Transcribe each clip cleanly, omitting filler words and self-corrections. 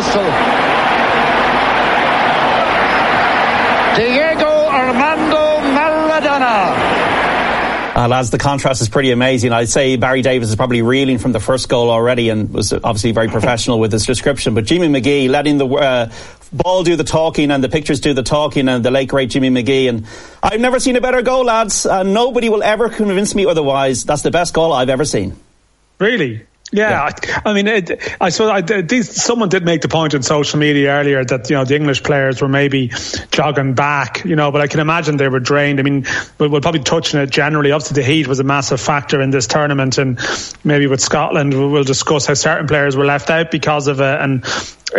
Newcastle. Diego Armando Maradona. Lads, the contrast is pretty amazing. I'd say Barry Davies is probably reeling from the first goal already and was obviously very professional with his description. But Jimmy McGee letting the ball do the talking and the pictures do the talking, and the late great Jimmy McGee. And I've never seen a better goal, lads. Nobody will ever convince me otherwise. That's the best goal I've ever seen. Really? Yeah. I mean, I suppose someone did make the point on social media earlier that, the English players were maybe jogging back, but I can imagine they were drained. I mean, we'll probably touch on it generally. Obviously, the heat was a massive factor in this tournament, and maybe with Scotland, we'll discuss how certain players were left out because of it. And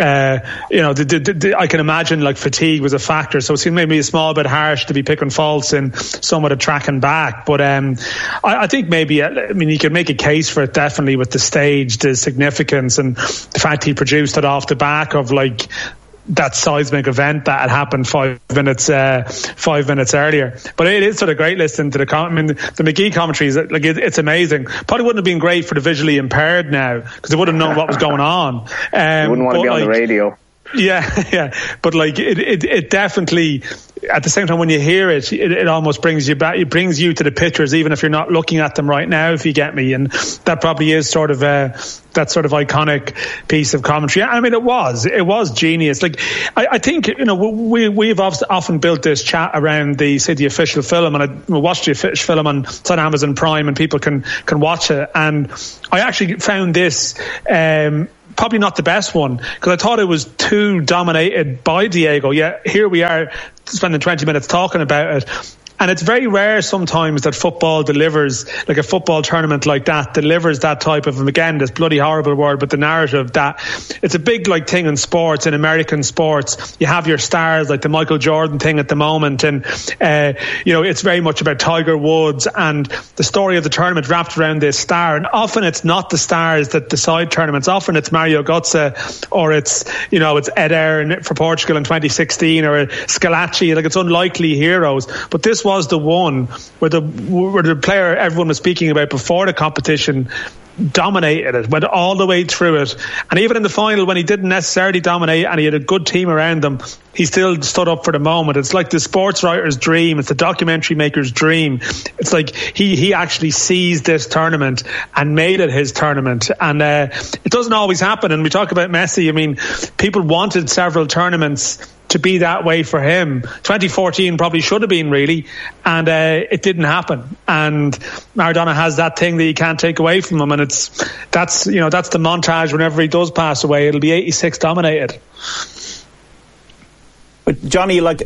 I can imagine like fatigue was a factor, so it seemed maybe a small bit harsh to be picking faults in somewhat of tracking back. But I think maybe, you could make a case for it definitely with the stage, the significance, and the fact he produced it off the back of like that seismic event that had happened 5 minutes earlier. But it is sort of great listening to the McGee commentaries. Like it's amazing. Probably wouldn't have been great for the visually impaired now, because they wouldn't have known what was going on. You wouldn't want to be on the radio. Yeah. But like it definitely, at the same time, when you hear it, it almost brings you back. It brings you to the pictures, even if you're not looking at them right now, if you get me. And that probably is sort of that sort of iconic piece of commentary. I mean, it was genius. Like, I think, we've often built this chat around the official film, and I watched the official film on Amazon Prime, and people can watch it. And I actually found this, probably not the best one, because I thought it was too dominated by Diego. Yeah, here we are spending 20 minutes talking about it. And it's very rare sometimes that football delivers, like a football tournament like that, delivers that type of, again, this bloody horrible word, but the narrative that it's a big thing in sports, in American sports. You have your stars, like the Michael Jordan thing at the moment. And, it's very much about Tiger Woods, and the story of the tournament wrapped around this star. And often it's not the stars that decide tournaments. Often it's Mario Götze, or it's Ed Aron for Portugal in 2016, or Scalacci. Like, it's unlikely heroes. But this was the one where the player everyone was speaking about before the competition dominated it, went all the way through it. And even in the final, when he didn't necessarily dominate and he had a good team around him, he still stood up for the moment. It's like the sports writer's dream. It's the documentary maker's dream. It's like he actually seized this tournament and made it his tournament. And it doesn't always happen. And we talk about Messi. I mean, people wanted several tournaments to be that way for him. 2014 probably should have been, really, and it didn't happen. And Maradona has that thing that you can't take away from him, and that's the montage. Whenever he does pass away, it'll be 86 dominated. But Johnny, does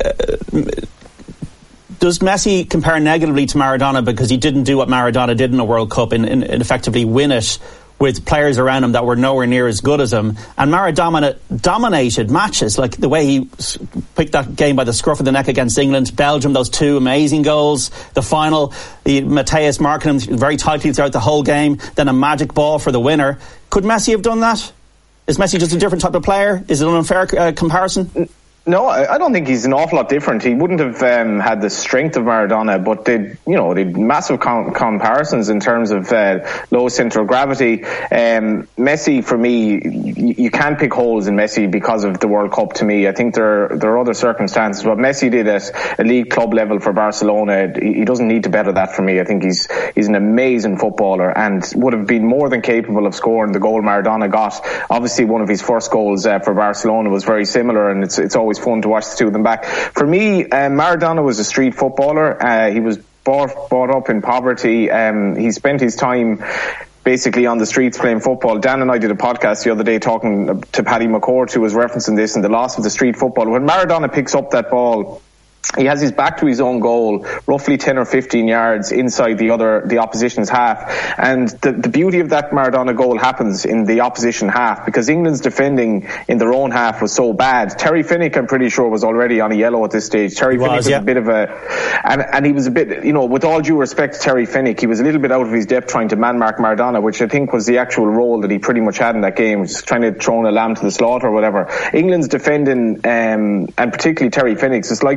Messi compare negatively to Maradona because he didn't do what Maradona did in a World Cup and effectively win it with players around him that were nowhere near as good as him? And Maradona dominated matches, like the way he picked that game by the scruff of the neck against England, Belgium, those two amazing goals, the final, Mateus marking him very tightly throughout the whole game, then a magic ball for the winner. Could Messi have done that? Is Messi just a different type of player? Is it an unfair comparison? No, I don't think he's an awful lot different. He wouldn't have had the strength of Maradona, but they massive comparisons in terms of low centre of gravity. Messi, for me, you can't pick holes in Messi because of the World Cup. To me, I think there are other circumstances. What Messi did at a league club level for Barcelona, he doesn't need to better that for me. I think he's an amazing footballer and would have been more than capable of scoring the goal Maradona got. Obviously, one of his first goals for Barcelona was very similar, and it's always fun to watch the two of them back. For me, Maradona was a street footballer. He was brought up in poverty. He spent his time basically on the streets playing football. Dan and I did a podcast the other day talking to Paddy McCourt, who was referencing this and the loss of the street football. When Maradona picks up that ball, he has his back to his own goal, roughly 10 or 15 yards inside the opposition's half. And the beauty of that Maradona goal happens in the opposition half, because England's defending in their own half was so bad. Terry Finnick, I'm pretty sure, was already on a yellow at this stage. Terry Finnick was a bit of and he was a bit, with all due respect to Terry Finnick, he was a little bit out of his depth trying to man-mark Maradona, which I think was the actual role that he pretty much had in that game, just trying to throw a lamb to the slaughter or whatever. England's defending, and particularly Terry Finnick's, it's like something you'd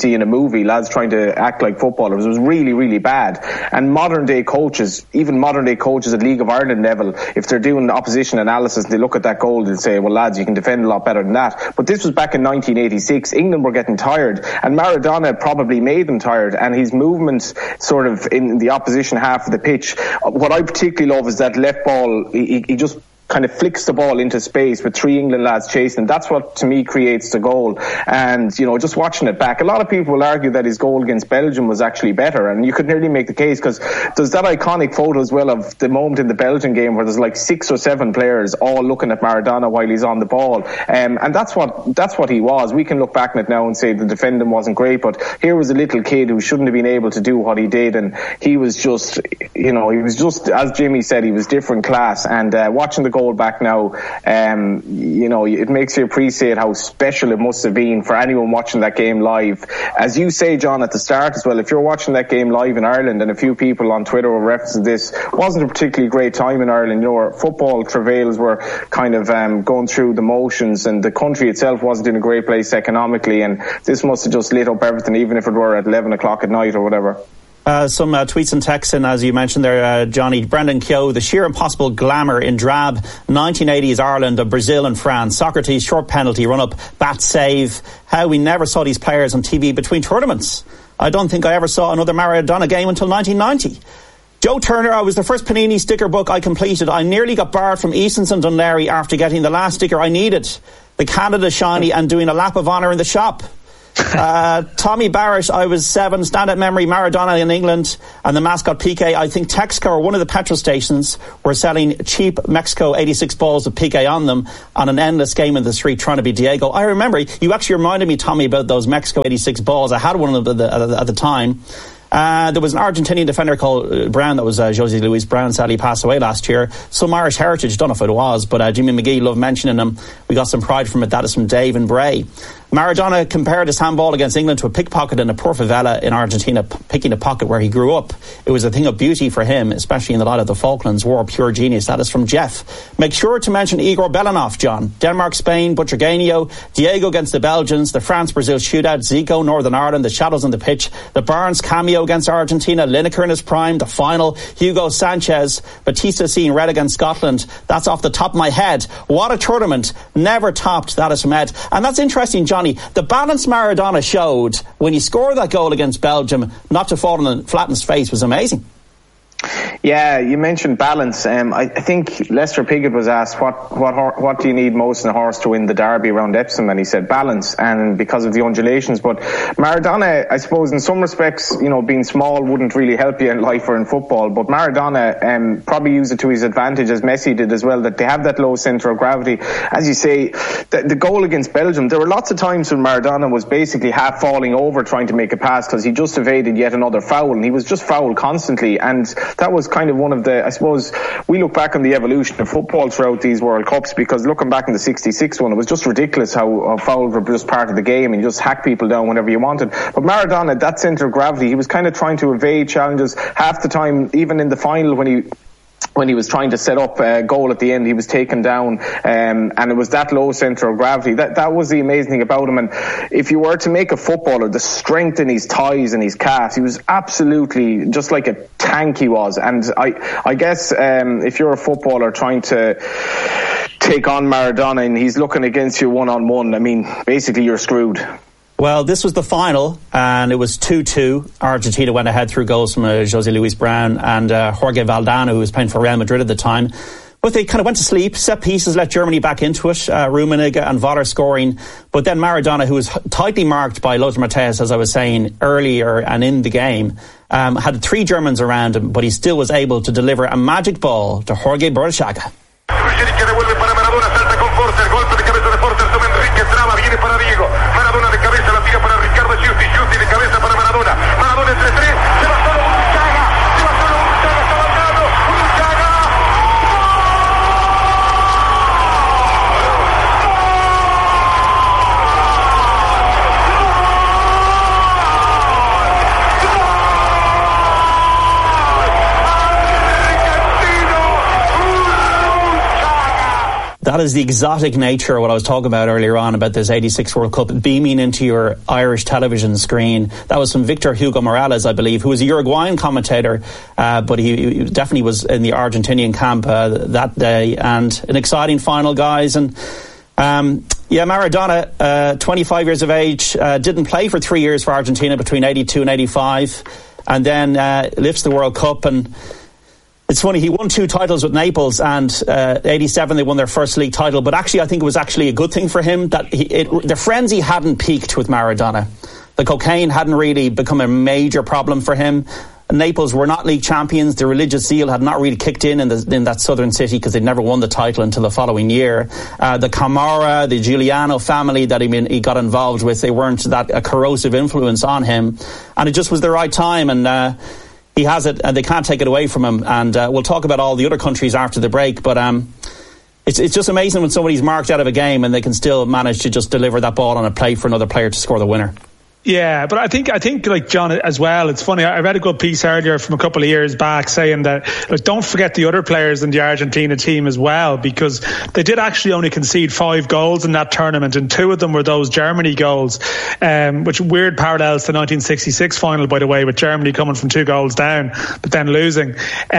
see in a movie, lads trying to act like footballers. It was really, really bad. And modern day coaches, even modern day coaches at League of Ireland level, if they're doing opposition analysis, they look at that goal and say, well, lads, you can defend a lot better than that. But this was back in 1986. England were getting tired, and Maradona probably made them tired, and his movements sort of in the opposition half of the pitch. What I particularly love is that left ball, he just kind of flicks the ball into space with 3 England lads chasing. That's what, to me, creates the goal. And, you know, just watching it back, a lot of people will argue that his goal against Belgium was actually better, and you could nearly make the case, because there's that iconic photo as well of the moment in the Belgian game where there's like 6 or 7 players all looking at Maradona while he's on the ball. And that's what he was. We can look back on it now and say the defending wasn't great, but here was a little kid who shouldn't have been able to do what he did, and he was just, as Jimmy said, he was different class. And watching the goal back now, it makes you appreciate how special it must have been for anyone watching that game live. As you say, John, at the start as well, if you're watching that game live in Ireland, and a few people on Twitter were referencing this, wasn't a particularly great time in Ireland. You know, our football travails were kind of going through the motions, and the country itself wasn't in a great place economically, and this must have just lit up everything, even if it were at 11 o'clock at night or whatever. Some tweets and texts, and as you mentioned there, Johnny, Brendan Keogh, the sheer impossible glamour in drab 1980s Ireland of Brazil and France. Socrates, short penalty, run-up, bat save. How we never saw these players on TV between tournaments. I don't think I ever saw another Maradona game until 1990. Joe Turner, I was the first Panini sticker book I completed. I nearly got barred from Easton's and Dunleary after getting the last sticker I needed. The Canada shiny and doing a lap of honour in the shop. Tommy Barrett, I was 7, stand-up memory, Maradona in England and the mascot Piqué. I think Texaco or one of the petrol stations were selling cheap Mexico 86 balls with Piqué on them on an endless game in the street trying to be Diego. I remember, you actually reminded me, Tommy, about those Mexico 86 balls. I had one of them at the time. There was an Argentinian defender called Brown, that was Jose Luis Brown, sadly passed away last year. Some Irish heritage, don't know if it was, but Jimmy McGee loved mentioning him. We got some pride from it. That is from Dave and Bray. Maradona compared his handball against England to a pickpocket in a poor favela in Argentina, picking a pocket where he grew up. It was a thing of beauty for him, especially in the light of the Falklands War. Pure genius. That is from Jeff. Make sure to mention Igor Belanov, John. Denmark, Spain, Butragueño, Diego against the Belgians, the France-Brazil shootout, Zico, Northern Ireland, the shadows on the pitch, the Barnes cameo against Argentina, Lineker in his prime, the final, Hugo Sanchez, Batista seeing red against Scotland. That's off the top of my head. What a tournament. Never topped. That is from Ed. And that's interesting, Johnny. The balance Maradona showed when he scored that goal against Belgium, not to fall flat in his face, was amazing. Yeah, you mentioned balance. I think Lester Piggott was asked what do you need most in a horse to win the Derby around Epsom, and he said balance, and because of the undulations. But Maradona, I suppose in some respects, being small wouldn't really help you in life or in football, but Maradona probably used it to his advantage, as Messi did as well, that they have that low centre of gravity. As you say, the goal against Belgium, there were lots of times when Maradona was basically half falling over trying to make a pass because he just evaded yet another foul, and he was just fouled constantly, and that was kind of one of the, I suppose, we look back on the evolution of football throughout these World Cups, because looking back in the 66 one, it was just ridiculous how fouls were just part of the game and you just hack people down whenever you wanted. But Maradona, that centre of gravity, he was kind of trying to evade challenges half the time. Even in the final, when he was trying to set up a goal at the end, he was taken down, and it was that low centre of gravity. That was the amazing thing about him. And if you were to make a footballer, the strength in his thighs and his calves, he was absolutely just like a tank he was. And I guess if you're a footballer trying to take on Maradona and he's looking against you one-on-one, I mean, basically you're screwed. Well, this was the final, and it was 2-2. Argentina went ahead through goals from Jose Luis Brown and Jorge Valdano, who was playing for Real Madrid at the time. But they kind of went to sleep. Set pieces let Germany back into it. Rummenigge and Voller scoring. But then Maradona, who was tightly marked by Lothar Matthäus, as I was saying earlier and in the game, had 3 Germans around him, but he still was able to deliver a magic ball to Jorge Borruchaga. That is the exotic nature of what I was talking about earlier on about this 86 World Cup beaming into your Irish television screen. That was from Victor Hugo Morales, I believe, who was a Uruguayan commentator, but he definitely was in the Argentinian camp that day. And an exciting final, guys. And Maradona, 25 years of age, didn't play for 3 years for Argentina between 82 and 85, and then lifts the World Cup. And it's funny, he won 2 titles with Naples, and 87 they won their first league title. But actually, I think it was actually a good thing for him that the frenzy hadn't peaked with Maradona. The cocaine hadn't really become a major problem for him. Naples were not league champions. The religious zeal had not really kicked in that southern city because they'd never won the title until the following year. The Camorra, the Giuliano family that he got involved with, they weren't a corrosive influence on him. And it just was the right time, and he has it, and they can't take it away from him. And we'll talk about all the other countries after the break, but it's just amazing when somebody's marked out of a game and they can still manage to just deliver that ball on a play for another player to score the winner. Yeah, but I think like John as well, it's funny, I read a good piece earlier from a couple of years back saying that, like, don't forget the other players in the Argentina team as well, because they did actually only concede 5 goals in that tournament, and 2 of them were those Germany goals, which weird parallels to the 1966 final, by the way, with Germany coming from 2 goals down but then losing.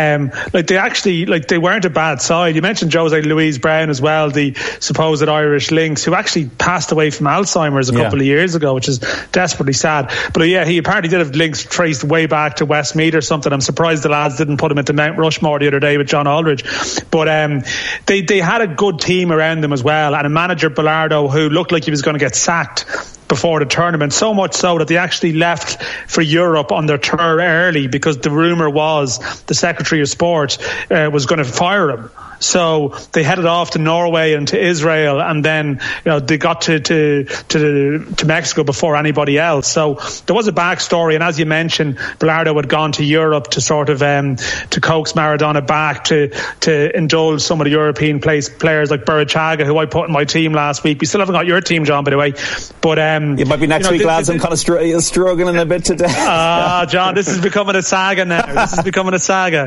They weren't a bad side. You mentioned Jose Luis Brown as well, the supposed Irish lynx, who actually passed away from Alzheimer's a couple of years ago, which is desperately sad. But he apparently did have links traced way back to Westmeath or something. I'm surprised the lads didn't put him into Mount Rushmore the other day with John Aldridge. But they had a good team around them as well, and a manager, Bilardo, who looked like he was going to get sacked before the tournament, so much so that they actually left for Europe on their tour early because the rumour was the Secretary of Sport was going to fire him. So they headed off to Norway and to Israel, and then they got to Mexico before anybody else. So there was a backstory, and as you mentioned, Bilardo had gone to Europe to sort of to coax Maradona back to indulge some of the European players like Burruchaga, who I put in my team last week. We still haven't got your team, John, by the way. But it might be next week, lads. I'm kind of struggling a bit today. John, this is becoming a saga now. This is becoming a saga.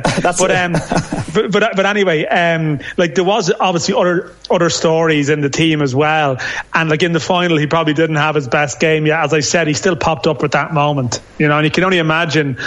But anyway, there was obviously other stories in the team as well, and like in the final, he probably didn't have his best game yet. As I said, he still popped up at that moment, and you can only imagine,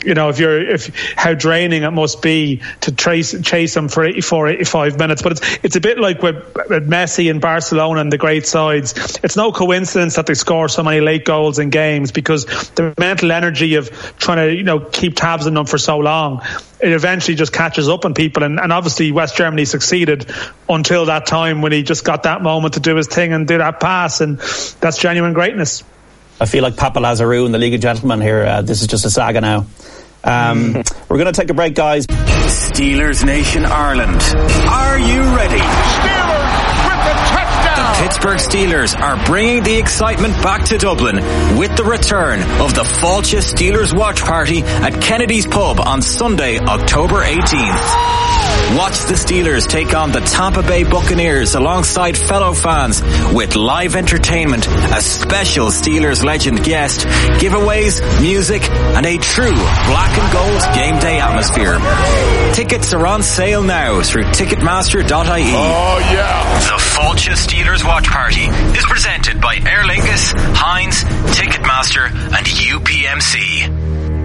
if how draining it must be to chase him for 85 minutes. But it's a bit like with Messi and Barcelona and the great sides. It's no coincidence that they score so many late goals in games, because the mental energy of trying to keep tabs on them for so long, it eventually just catches up on people. And obviously West Germany succeeded until that time when he just got that moment to do his thing and do that pass, and that's genuine greatness. I feel like Papa Lazarou in the League of Gentlemen here. This is just a saga now. We're going to take a break, guys. Steelers Nation Ireland. Are you ready? Steelers with the touchdown. The Pittsburgh Steelers are bringing the excitement back to Dublin with the return of the Fáilte Steelers Watch Party at Kennedy's Pub on Sunday, October 18th. Watch the Steelers take on the Tampa Bay Buccaneers alongside fellow fans with live entertainment, a special Steelers legend guest, giveaways, music, and a true black and gold game day atmosphere. Tickets are on sale now through Ticketmaster.ie. Oh, yeah. The Fáilte Steelers Watch Party is presented by Aer Lingus, Heinz, Ticketmaster, and UPMC.